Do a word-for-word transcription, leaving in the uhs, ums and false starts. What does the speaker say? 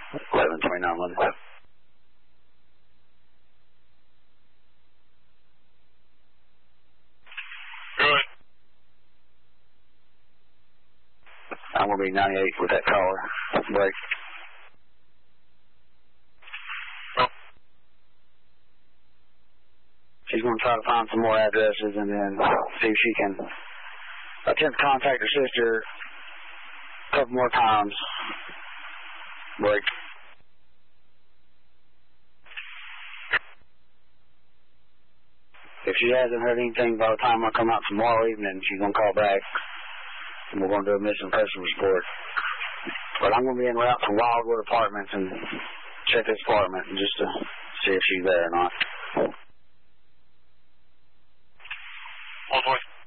eleven twenty-nine London. Good. I'm going to be ninety-eight with that caller. Break. Oh. She's going to try to find some more addresses and then see if she can attempt to contact her sister a couple more times. Break. If she hasn't heard anything by the time I come out tomorrow evening, she's going to call back. And we're going to do a missing person report. But I'm going to be en route to Wildwood Apartments and check this apartment just to see if she's there or not. All right.